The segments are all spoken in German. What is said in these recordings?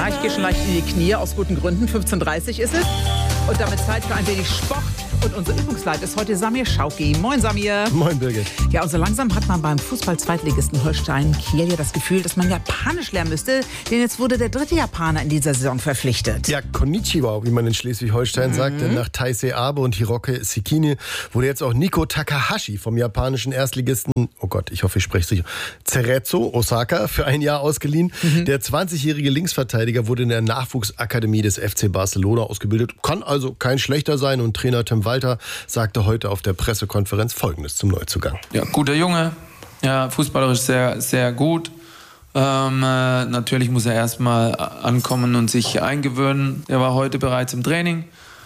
Ja, ich gehe schon leicht in die Knie, aus guten Gründen. 15:30 ist es. Und damit Zeit für ein wenig Sport. Und unser Übungsleiter ist heute Samir Schauki. Moin, Samir. Moin, Birgit. Ja, und so langsam hat man beim Fußball-Zweitligisten Holstein Kiel ja das Gefühl, dass man Japanisch lernen müsste. Denn jetzt wurde der 3. Japaner in dieser Saison verpflichtet. Ja, Konnichiwa, wie man in Schleswig-Holstein sagt. Denn nach Taisei Abe und Hiroke Sekine wurde jetzt auch Nico Takahashi vom japanischen Erstligisten, oh Gott, ich hoffe, ich spreche es sicher, Cerezo Osaka für ein Jahr ausgeliehen. Der 20-jährige Linksverteidiger wurde in der Nachwuchsakademie des FC Barcelona ausgebildet. Kann also kein schlechter sein. Und Trainer Tim Walter sagte heute auf der Pressekonferenz Folgendes zum Neuzugang. Ja, guter Junge, ja, fußballerisch sehr, sehr gut. Natürlich muss er erstmal ankommen und sich eingewöhnen. Er war heute bereits im Training,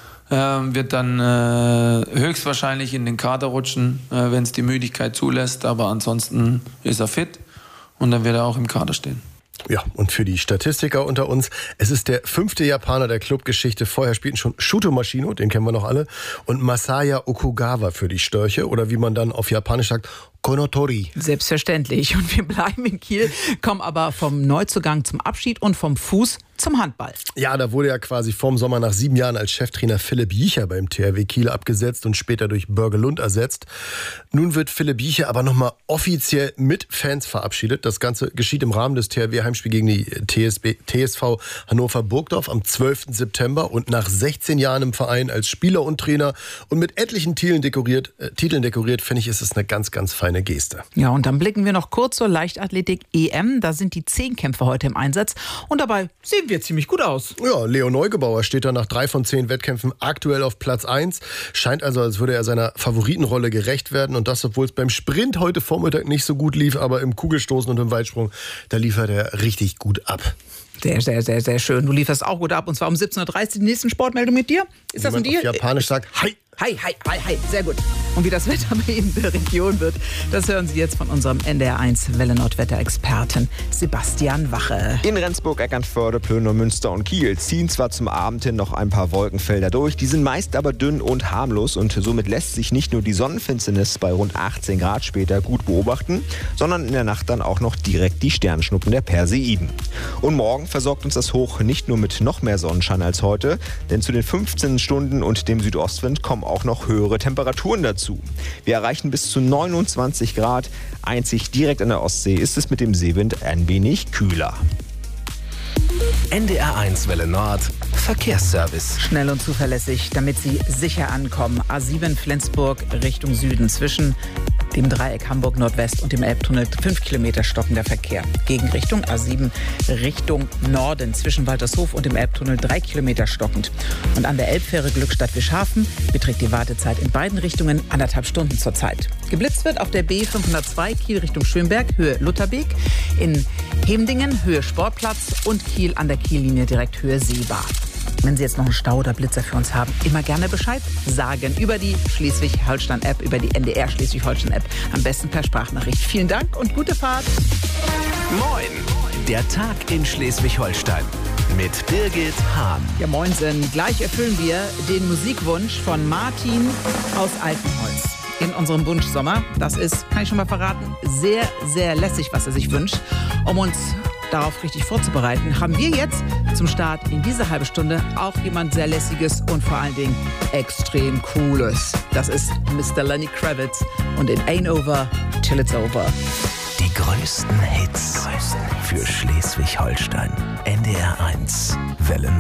wird dann höchstwahrscheinlich in den Kader rutschen, wenn es die Müdigkeit zulässt. Aber ansonsten ist er fit und dann wird er auch im Kader stehen. Ja, und für die Statistiker unter uns, es ist der 5. Japaner der Clubgeschichte. Vorher spielten schon Shuto Mashino, den kennen wir noch alle, und Masaya Okugawa für die Störche oder wie man dann auf Japanisch sagt, Konotori. Selbstverständlich. Und wir bleiben in Kiel, kommen aber vom Neuzugang zum Abschied und vom Fuß zum Handball. Ja, da wurde ja quasi vorm Sommer nach 7 Jahren als Cheftrainer Philipp Jicher beim THW Kiel abgesetzt und später durch Börge Lund ersetzt. Nun wird Philipp Jicher aber nochmal offiziell mit Fans verabschiedet. Das Ganze geschieht im Rahmen des THW-Heimspiels gegen die TSV Hannover-Burgdorf am 12. September. Und nach 16 Jahren im Verein als Spieler und Trainer und mit etlichen Titeln dekoriert, finde ich, ist es eine ganz, ganz feine Geste. Ja, und dann blicken wir noch kurz zur Leichtathletik-EM. Da sind die 10-Kämpfer heute im Einsatz. Und dabei sehen wir ziemlich gut aus. Ja, Leo Neugebauer steht da nach 3 von 10 Wettkämpfen aktuell auf Platz 1. Scheint also, als würde er seiner Favoritenrolle gerecht werden. Und das, obwohl es beim Sprint heute Vormittag nicht so gut lief. Aber im Kugelstoßen und im Weitsprung, da liefert er richtig gut ab. Sehr, sehr, sehr, sehr schön. Du lieferst auch gut ab. Und zwar um 17:30 Uhr die nächsten Sportmeldung mit dir. Ist das mit dir? Auf Japanisch sagt, hi. Hi, hi, hi, hi. Sehr gut. Und wie das Wetter bei Ihnen in der Region wird, das hören Sie jetzt von unserem NDR1 Welle-Nord-Wetterexperten Sebastian Wache. In Rendsburg, Eckernförde, Plönner, Münster und Kiel ziehen zwar zum Abend hin noch ein paar Wolkenfelder durch, die sind meist aber dünn und harmlos und somit lässt sich nicht nur die Sonnenfinsternis bei rund 18 Grad später gut beobachten, sondern in der Nacht dann auch noch direkt die Sternschnuppen der Perseiden. Und morgen versorgt uns das Hoch nicht nur mit noch mehr Sonnenschein als heute, denn zu den 15 Stunden und dem Südostwind kommen auch noch höhere Temperaturen dazu. Wir erreichen bis zu 29 Grad. Einzig direkt an der Ostsee ist es mit dem Seewind ein wenig kühler. NDR1 Welle Nord Verkehrsservice. Schnell und zuverlässig, damit Sie sicher ankommen. A7 Flensburg Richtung Süden zwischen dem Dreieck Hamburg Nordwest und dem Elbtunnel 5 Kilometer stockender Verkehr. Gegenrichtung A7 Richtung Norden zwischen Waltershof und dem Elbtunnel 3 Kilometer stockend. Und an der Elbfähre Glückstadt-Wischhafen beträgt die Wartezeit in beiden Richtungen 1,5 Stunden zurzeit. Geblitzt wird auf der B502 Kiel Richtung Schönberg, Höhe Lutherbeek, in Hemdingen, Höhe Sportplatz und Kiel an der Kiellinie direkt Höhe Seebad. Wenn Sie jetzt noch einen Stau oder Blitzer für uns haben, immer gerne Bescheid sagen. Über die Schleswig-Holstein-App, über die NDR Schleswig-Holstein-App. Am besten per Sprachnachricht. Vielen Dank und gute Fahrt. Moin, der Tag in Schleswig-Holstein mit Birgit Hahn. Ja, moinsen. Gleich erfüllen wir den Musikwunsch von Martin aus Altenholz. In unserem Wunschsommer. Das ist, kann ich schon mal verraten, sehr, sehr lässig, was er sich wünscht. Um uns darauf richtig vorzubereiten, haben wir jetzt zum Start in diese halbe Stunde auch jemand sehr Lässiges und vor allen Dingen extrem Cooles. Das ist Mr. Lenny Kravitz und It Ain't Over Till It's Over. Die größten Hits für Schleswig-Holstein. NDR1 Welle Nord.